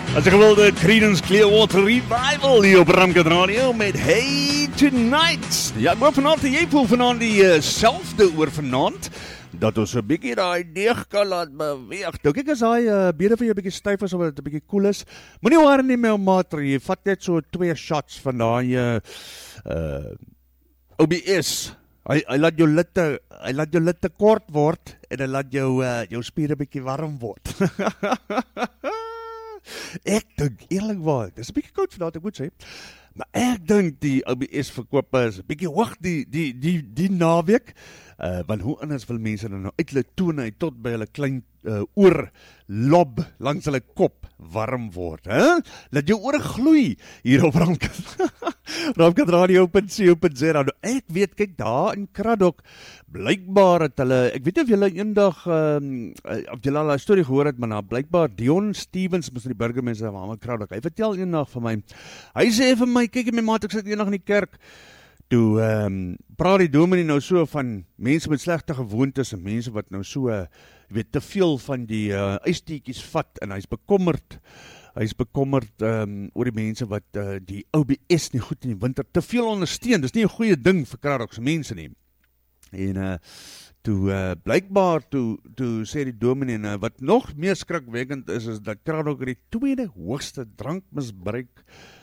As ek gewilde Creedence Clearwater Revival hier op Ramkat Radio met Hey Tonight. Ja, ek hoop vanaand jy voel vanaand die selfde oor vanaand, dat ons 'n bietjie daai deeg kan laat beweeg. Nou kyk as daai bene vir jou bietjie styf is of dit 'n bietjie koel is, moenie worry nie my maat, jy vat net so 2 shots van daai OBS. Hy laat jou litte kort word en hy laat jou spiere bietjie warm word. Ek dink eerlikwaar, dis 'n bietjie koud vandag, ek moet sê, maar ek dink die OBS verkope is 'n bietjie hoog die naweek, want hoe anders wil mense dan nou uit hulle tone uit tot by hulle klein oorlob langs hulle kop warm word, hè? Laat jou ore gloei hier op Ramkat Radio.co.za. Nou ek weet, kyk daar in Kraddock, blykbaar het hulle, ek weet nie of julle eendag of julle al 'n storie gehoor het, maar blykbaar Dion Stevens, die burgemeester van Kraddock, hy vertel eendag vir my, hy sê vir my, kyk my maat, ek sit eendag in die kerk, toe praat die dominee nou so van mense met slegte gewoontes en mense wat nou so, weet, te veel van die ysteetjies vat en hy's bekommerd oor die mense wat die OBS nie goed in die winter te veel ondersteun. Dis nie 'n goeie ding vir Kraddockse mense nie. En blykbaar toe sê die dominee, wat nog meer skrikwekkend is dat Kraddock die tweede hoogste drankmisbruik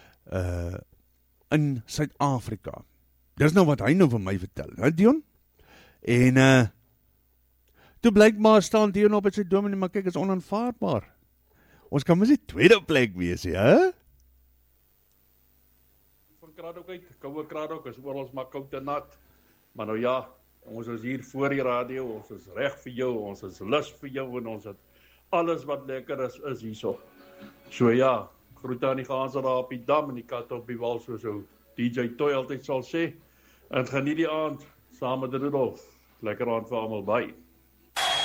in Suid-Afrika. Dis nou wat hy nou vir my vertel, hè Dion? En toe blykbaar staan Dion op met sy dominee, maar kyk, is onaanvaardbaar. Ons kan mos die tweede plek wees, hè? Van Kraddock uit, koue Kraddock, is oral maar koud en nat. Maar nou ja, ons is hier voor die radio, ons is reg vir jou, ons is lus vir jou en ons het alles wat lekker is hierso. So ja, groete aan die ganse daar op die dam en die kat op die wal, soos ou DJ Toy altyd sal sê. En geniet die aand saam met Rudolf. Lekker aand vir almal, bye.